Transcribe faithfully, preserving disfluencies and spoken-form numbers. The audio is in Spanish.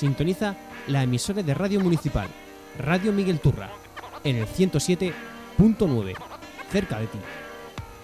Sintoniza la emisora de Radio Municipal, Radio Miguel Turra, en el ciento siete punto nueve, cerca de ti.